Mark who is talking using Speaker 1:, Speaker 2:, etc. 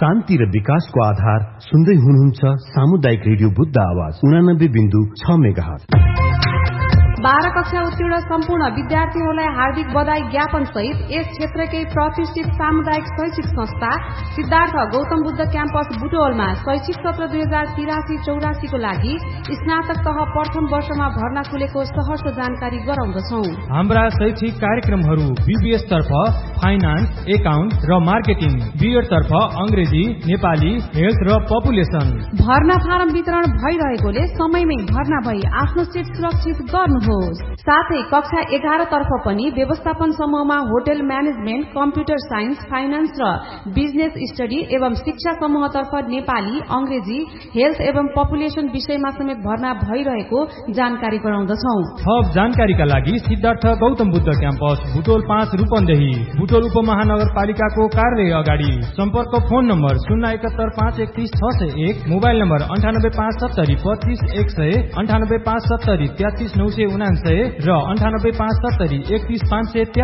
Speaker 1: शान्ति र विकासको आधार सुन्दै हुनुहुन्छ सामुदायिक रेडियो बुद्ध आवाज 89.6 मेगाहर्ज।
Speaker 2: 12 कक्षा उत्तीर्ण सम्पूर्ण विद्यार्थीहरूलाई हार्दिक बधाई ज्ञापन सहित यस क्षेत्रकै प्रतिष्ठित सामुदायिक शैक्षिक संस्था सिद्धार्थ गौतम बुद्ध क्याम्पस बुटवलमा शैक्षिक सत्र 2083-84 को लागि स्नातक तह प्रथम वर्षमा भर्ना खुलेको सहर्ष जानकारी गराउँदछौ।
Speaker 3: हाम्रा शैक्षिक कार्यक्रमहरू बीबीएस तर्फ फाइनान्स, एकाउन्ट र मार्केटिङ, बीएड तर्फ अंग्रेजी, नेपाली, हेल्थ र पपुलेसन।
Speaker 2: भर्ना फारम वितरण भइरहेकोले समयमै भर्ना भई आफ्नो सिट सुरक्षित गर्नुहोस्। साथै कक्षा 11 तर्फ पनि व्यवस्थापन समूहमा hotel management, computer science, finance र बिजनेस स्टडी एवं शिक्षा समूहतर्फ नेपाली, अंग्रेजी, हेल्थ एवं पपुलेसन विषयमा समेत भर्ना भइरहेको जानकारी गराउँदछौ।
Speaker 3: थप जानकारीका लागि सिद्धार्थ गौतम बुद्ध क्याम्पस बुटोल 5 रूपन्देही, बुटोल उपमहानगरपालिकाको कार्यालय अगाडि। सम्पर्क फोन नम्बर 071531601, मोबाइल नम्बर 98570 25100, 98570 33999 र 98570 31573।